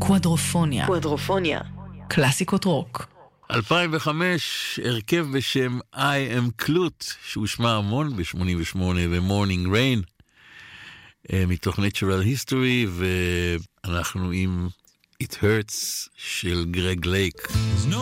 קוואדרופוניה. קלאסיקות רוק. 2005, הרכב בשם I am Clut, שהושמע המון ב-88 ו-Morning Rain, מתוך Natural History, ואנחנו עם It Hurts של גרג לייק.